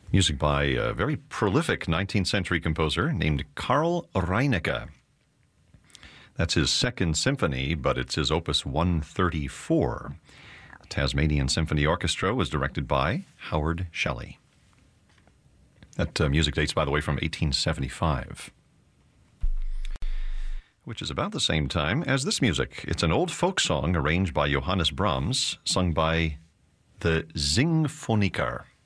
Music by a very prolific 19th century composer named Carl Reinecke. That's his second symphony, but it's his opus 134. The Tasmanian Symphony Orchestra was directed by Howard Shelley. That music dates, by the way, from 1875, which is about the same time as this music. It's an old folk song arranged by Johannes Brahms, sung by the Singfoniker.